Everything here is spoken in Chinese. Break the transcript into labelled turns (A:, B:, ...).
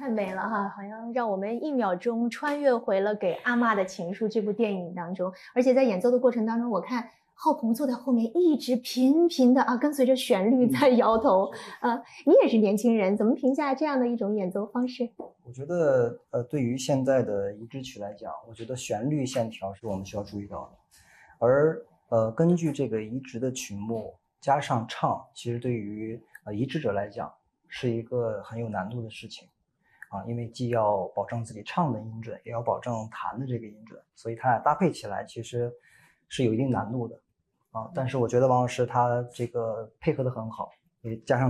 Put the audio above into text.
A: 太美了哈，好像让我们一秒钟穿越回了《给阿嬷的情书》这部电影当中。而且在演奏的过程当中，我看浩鹏坐在后面一直频频的跟随着旋律在摇头。你也是年轻人，怎么评价这样的一种演奏方式？
B: 我觉得对于现在的移植曲来讲，我觉得旋律线条是我们需要注意到的，而根据这个移植的曲目加上唱，其实对于移植者来讲是一个很有难度的事情因为既要保证自己唱的音准，也要保证弹的这个音准，所以它俩搭配起来其实是有一定难度的但是我觉得王老师他这个配合得很好，也加上